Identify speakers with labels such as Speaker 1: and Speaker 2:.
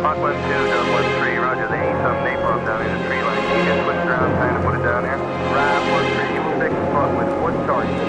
Speaker 1: Mach 1-2, Delta 1-3, roger. They need some napalm down in the tree line. Can you just switch around, kind of put it down here? Right, 1-3, you will fix the spot with one target.